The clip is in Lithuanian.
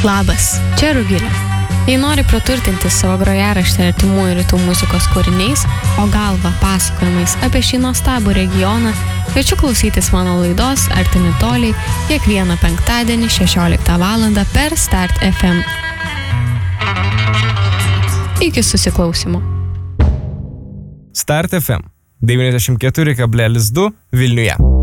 Labas, čia Rugilė. Jei nori praturtinti savo grojaraštį artimųjų rytų muzikos kūriniais, o galva pasakojimais apie šį nuostabų regioną, kviečiu klausytis mano laidos Artimi toliai kiekvieną penktadienį 16 val. Per Start FM. Iki susiklausymo. Start FM 94,2 Vilniuje.